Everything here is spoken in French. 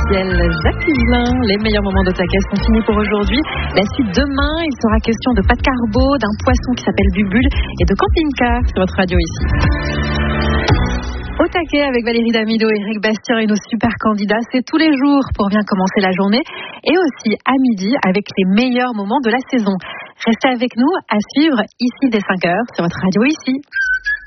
ciel, Jacques Higelin. Les meilleurs moments d'Au Taquet sont finis pour aujourd'hui. La suite demain, il sera question de pâte carbo, d'un poisson qui s'appelle Bubule et de camping-car sur votre radio ici. Au Taquet avec Valérie Damido, Éric Bastien et nos super candidats, c'est tous les jours pour bien commencer la journée et aussi à midi avec les meilleurs moments de la saison. Restez avec nous à suivre ici dès 5h sur votre radio ici.